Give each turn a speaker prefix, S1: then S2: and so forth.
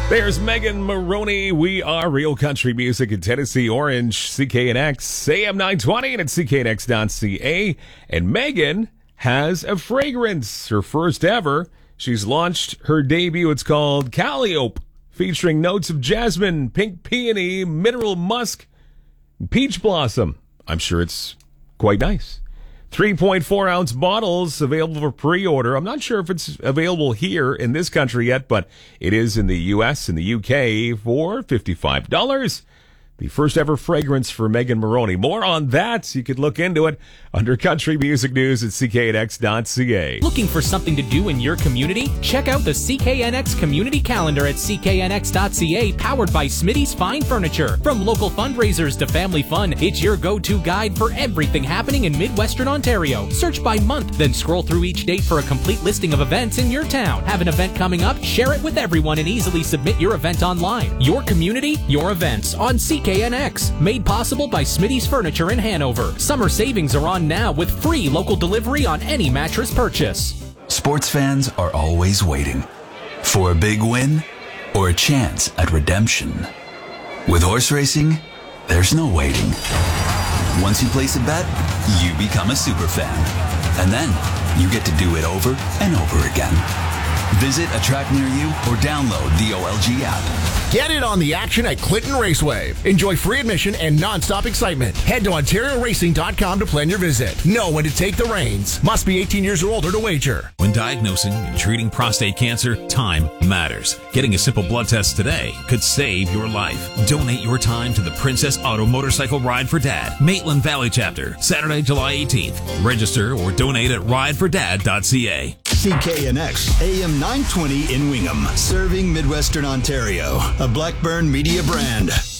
S1: There's Megan Maroney. We are Real Country Music in Tennessee, Orange, CKNX, AM 920 and at CKNX.ca. And Megan has a fragrance, her first ever. She's launched her debut. It's called Calliope, featuring notes of jasmine, pink peony, mineral musk, and peach blossom. I'm sure it's quite nice. 3.4-ounce bottles available for pre-order. I'm not sure if it's available here in this country yet, but it is in the U.S. and the UK for $55. The first ever fragrance for Megan Maroney. More on that. You could look into it under Country Music News at CKNX.ca.
S2: Looking for something to do in your community? Check out the CKNX Community Calendar at CKNX.ca, powered by Smitty's Fine Furniture. From local fundraisers to family fun, it's your go-to guide for everything happening in Midwestern Ontario. Search by month, then scroll through each date for a complete listing of events in your town. Have an event coming up? Share it with everyone and easily submit your event online. Your community, your events on CKNX. Made possible by Smitty's Furniture in Hanover. Summer savings are on now with free local delivery on any mattress purchase.
S3: Sports fans are always waiting for a big win or a chance at redemption. With horse racing, there's no waiting. Once you place a bet, you become a super fan. And then you get to do it over and over again. Visit a track near you or download the OLG app.
S4: Get in on the action at Clinton Raceway. Enjoy free admission and non-stop excitement. Head to OntarioRacing.com to plan your visit. Know when to take the reins. Must be 18 years or older to wager.
S5: When diagnosing and treating prostate cancer, time matters. Getting a simple blood test today could save your life. Donate your time to the Princess Auto Motorcycle Ride for Dad, Maitland Valley Chapter, Saturday, July 18th. Register or donate at ridefordad.ca.
S6: CKNX AM 920 in Wingham, serving Midwestern Ontario, a Blackburn Media brand.